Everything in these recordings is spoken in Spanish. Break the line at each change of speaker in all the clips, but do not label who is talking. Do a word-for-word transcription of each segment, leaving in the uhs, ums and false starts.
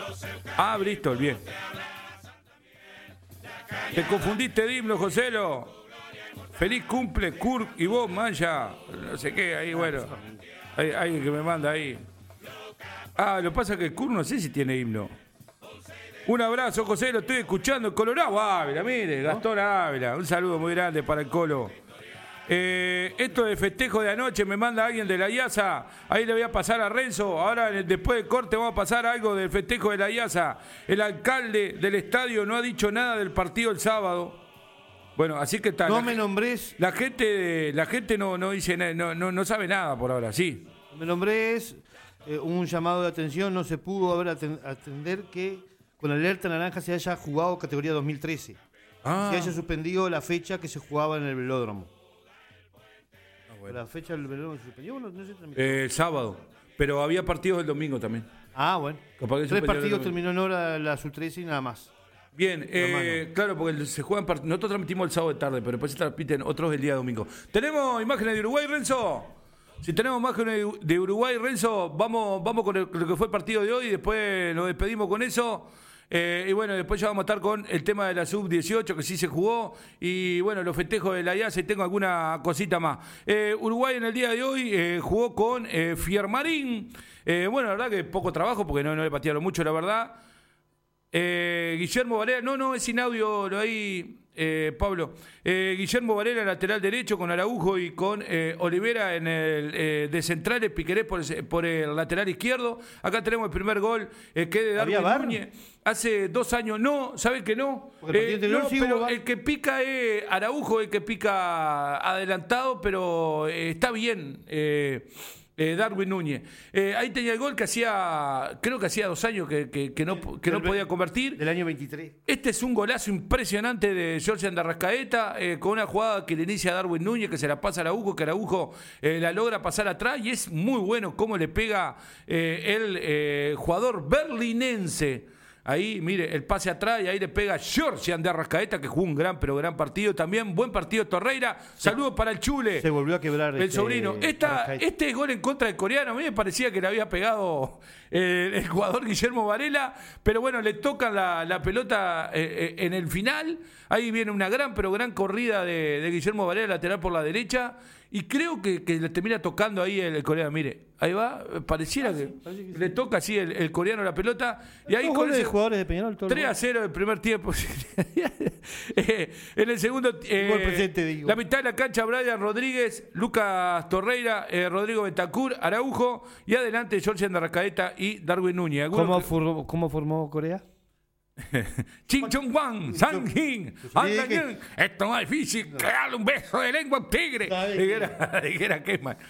Ah, Bristol, bien. Te confundiste de himno, Joselo. Feliz cumple, Kurt y vos, Maya. No sé qué, ahí, bueno. Hay alguien que me manda ahí. Ah, lo que pasa es que Kurt no sé si tiene himno. Un abrazo, José, lo estoy escuchando en Colorado Ávila, mire, Gastón Ávila. Un saludo muy grande para el Colo. Eh, esto de festejo de anoche me manda alguien de la I A S A. Ahí le voy a pasar a Renzo. Ahora, después del corte, vamos a pasar algo del festejo de la I A S A. El alcalde del estadio no ha dicho nada del partido el sábado. Bueno, así que tal.
No
la,
me nombres.
La gente, la gente no, no dice, no, no, no sabe nada por ahora, sí.
No me nombres. Eh, un llamado de atención. No se pudo haber atender que con la alerta naranja se haya jugado categoría dos mil trece. Ah. Se haya suspendido la fecha que se jugaba en el velódromo. Bueno. La fecha del velódromo se suspendió, no, no sé,
eh, el sábado, pero había partidos el domingo también.
Ah, bueno. Tres partidos terminó en hora la sub trece y nada más.
Bien, eh, no. Claro, porque se juegan part... nosotros transmitimos el sábado de tarde, pero después se transmiten otros el día domingo. ¿Tenemos imágenes de Uruguay, Renzo? Si tenemos imágenes de Uruguay, Renzo, vamos, vamos con el, lo que fue el partido de hoy y después nos despedimos con eso. Eh, y bueno, después ya vamos a estar con el tema de la sub dieciocho, que sí se jugó, y bueno, los festejos de la I A S A, y tengo alguna cosita más. Eh, Uruguay en el día de hoy eh, jugó con eh, Fiermarín. Eh, bueno, la verdad que poco trabajo, porque no, no le patearon mucho, la verdad. Eh, Guillermo Varela, no, no, es sin audio, lo ahí, eh, Pablo. Eh, Guillermo Varela, lateral derecho, con Araujo y con eh, Olivera en el eh, de centrales, Piquerés por, por el lateral izquierdo. Acá tenemos el primer gol, eh, que de Darwin Núñez. Hace dos años, no, ¿sabe que no? Eh, no, pero el que pica es Araujo, el que pica adelantado, pero eh, está bien. Eh, Eh, Darwin Núñez. Eh, ahí tenía el gol que hacía, creo que hacía dos años que, que, que no, que no podía convertir.
Del año veintitrés.
Este es un golazo impresionante de Georgian de Arrascaeta, eh, con una jugada que le inicia a Darwin Núñez, que se la pasa a Araujo, que Araujo eh, la logra pasar atrás, y es muy bueno cómo le pega eh, el eh, jugador berlinense. Ahí, mire, el pase atrás y ahí le pega Georgian de Arrascaeta, que jugó un gran, pero gran partido también. Buen partido Torreira. Saludos para el Chule.
Se volvió a quebrar
el este, sobrino. Esta, este gol en contra del coreano, a mí me parecía que le había pegado eh, el jugador Guillermo Varela, pero bueno, le tocan la, la pelota eh, eh, en el final. Ahí viene una gran, pero gran corrida de, de Guillermo Varela, lateral por la derecha. Y creo que, que le termina tocando ahí el, el coreano. Mire, ahí va, pareciera ah, que, sí, parece que le sí. toca así el, el coreano la pelota. Y ahí con ese
jugadores de Peñarol,
tres a cero el primer tiempo. eh, en el segundo, eh,
presente, digo.
La mitad de la cancha, Brian Rodríguez, Lucas Torreira, eh, Rodrigo Bentancur, Araujo, y adelante Georgian de Arrascaeta y Darwin Núñez.
¿Cómo, que... formó, ¿Cómo formó Corea?
Ching Chong Wang, Sang Hin, esto no es difícil, que darle un beso de lengua a un tigre. Dijera, dijera que man.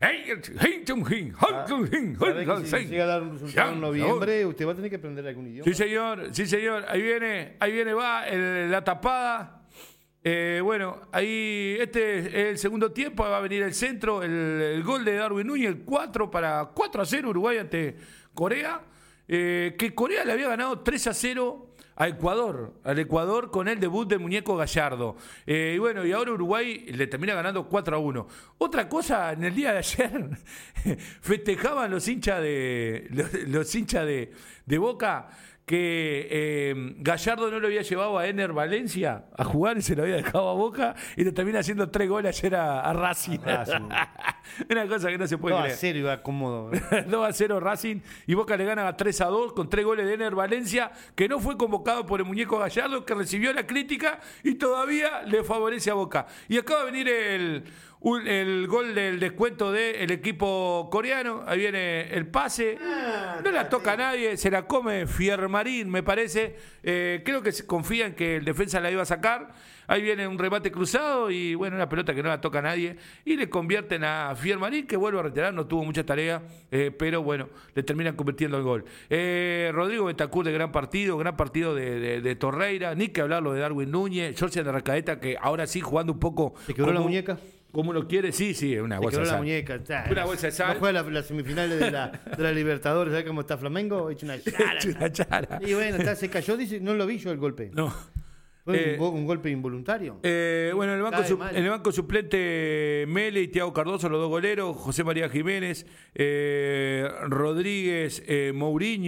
Si llega a dar un resultado en noviembre, usted va a tener que aprender algún idioma.
Sí, señor, sí, señor. Ahí viene, ahí viene, va el, la tapada. Eh, bueno, ahí este es el segundo tiempo, va a venir el centro, el, el gol de Darwin Núñez, el cuatro para cuatro a cero Uruguay ante Corea. Eh, que Corea le había ganado tres a cero a Ecuador, al Ecuador con el debut del muñeco Gallardo. Eh, y bueno, y ahora Uruguay le termina ganando cuatro a uno. Otra cosa, en el día de ayer festejaban los hinchas de los, los hinchas de, de Boca que eh, Gallardo no lo había llevado a Ener Valencia a jugar y se lo había dejado a Boca y le termina haciendo tres goles ayer a, a Racing. A Racing. Una cosa que no se puede
dos
creer.
a cero iba cómodo.
dos a cero Racing y Boca le gana a tres a dos con tres goles de Ener Valencia, que no fue convocado por el muñeco Gallardo, que recibió la crítica y todavía le favorece a Boca. Y acaba de venir el... Un, el gol del descuento del equipo coreano. Ahí viene el pase. No la toca a nadie. Se la come Fiermarín, me parece. Eh, creo que confían que el defensa la iba a sacar. Ahí viene un remate cruzado y bueno, una pelota que no la toca a nadie. Y le convierten a Fiermarín, que vuelve a retirar. No tuvo mucha tarea, eh, pero bueno, le terminan convirtiendo el gol. Eh, Rodrigo Bentancur de gran partido. Gran partido de, de, de Torreira. Ni que hablarlo de Darwin Núñez. Georgian de Arrascaeta, que ahora sí jugando un poco.
¿Se quebró la muñeca?
¿Cómo lo quiere? Sí, sí, una bolsa de sal.
La muñeca,
una bolsa de sal.
No juega las la semifinales de la, de la Libertadores, ¿sabes cómo está Flamengo? Hecho una chara.
Hecho una chara.
Y bueno, está, se cayó, dice, no lo vi yo el golpe.
No.
Fue eh, un, un golpe involuntario.
Eh, bueno, en el, banco su, en el banco suplente Mele y Thiago Cardoso, los dos goleros, José María Jiménez, eh, Rodríguez, eh, Mourinho,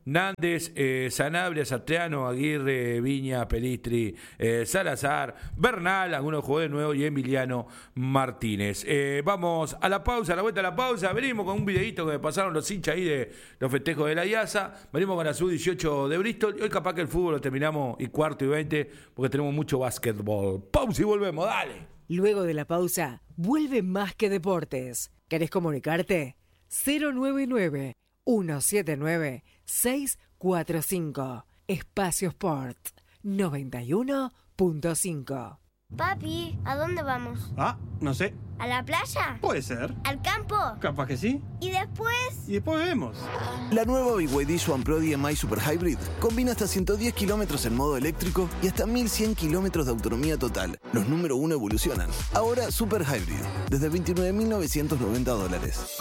Nández, eh, Sanabria, Satriano, Aguirre, Viña, Pelistri, eh, Salazar, Bernal, algunos jugadores nuevos y Emiliano Martínez. Eh, vamos a la pausa, a la vuelta a la pausa. Venimos con un videíto que me pasaron los hinchas ahí de los festejos de la I A S A. Venimos con la sub dieciocho de Bristol. Y hoy capaz que el fútbol lo terminamos y cuarto y veinte porque tenemos mucho básquetbol. Pausa y volvemos, dale.
Luego de la pausa, vuelve Más que Deportes. ¿Querés comunicarte? cero nueve nueve, uno siete nueve, seis cuatro cinco. Espacio Sport noventa y uno punto cinco.
Papi, ¿a dónde vamos?
Ah, no sé.
¿A la playa?
Puede ser.
¿Al campo?
Capaz que sí.
¿Y después?
Y después vemos.
La nueva B Y D Swan Pro D M I Super Hybrid combina hasta ciento diez kilómetros en modo eléctrico y hasta mil cien kilómetros de autonomía total. Los número uno evolucionan. Ahora Super Hybrid, desde veintinueve mil novecientos noventa dólares.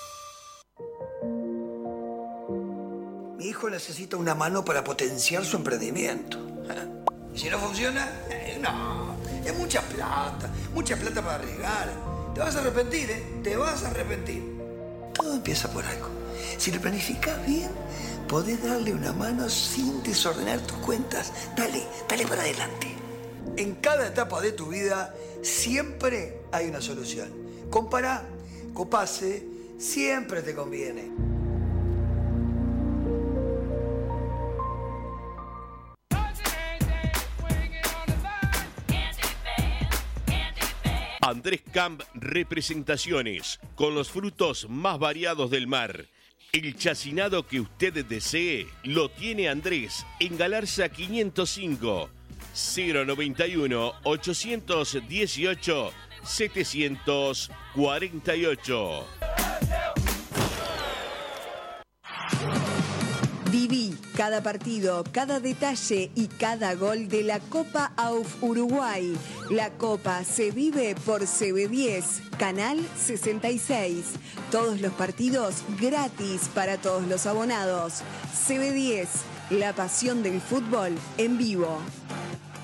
Mi hijo necesita una mano para potenciar su emprendimiento. ¿Y si no funciona? Eh, no, es mucha plata, mucha plata para arriesgar. Te vas a arrepentir, ¿eh? Te vas a arrepentir. Todo empieza por algo. Si lo planificas bien, podés darle una mano sin desordenar tus cuentas. Dale, dale para adelante. En cada etapa de tu vida siempre hay una solución. Compará, copase, siempre te conviene.
Andrés Camp Representaciones, con los frutos más variados del mar. El chacinado que usted desee lo tiene Andrés en Galarza quinientos cinco, cero noventa y uno, ochocientos dieciocho, setecientos cuarenta y ocho.
Viví cada partido, cada detalle y cada gol de la Copa A U F Uruguay. La Copa se vive por C B diez, Canal sesenta y seis. Todos los partidos gratis para todos los abonados. C B diez, la pasión del fútbol en vivo.